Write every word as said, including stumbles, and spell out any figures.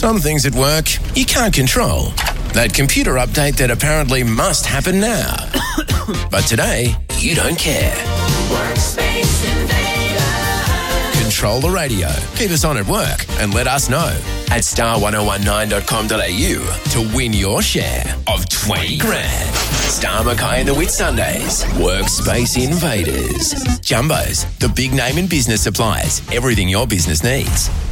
Some things at work you can't control. That computer update that apparently must happen now. But today, you don't care. Workspace Invader. Control the radio. Keep us on at work and let us know at star one oh one nine dot com dot a u to win your share of twenty grand. Star Mackay and the Whitsundays. Workspace Invaders. Jumbos, the big name in business supplies. Everything your business needs.